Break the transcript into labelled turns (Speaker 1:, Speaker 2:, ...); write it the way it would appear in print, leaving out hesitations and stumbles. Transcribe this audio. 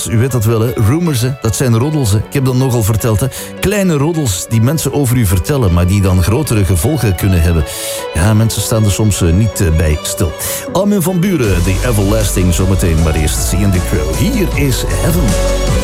Speaker 1: rumors, u weet dat wel, hè? Rumors, hè? Dat zijn roddels, hè? Ik heb dat nogal verteld, hè? Kleine roddels die mensen over u vertellen, maar die dan grotere gevolgen kunnen hebben. Ja, mensen staan er soms niet bij stil. Armin van Buuren, The Everlasting, zometeen, maar eerst See in the Crow. Hier is Heaven.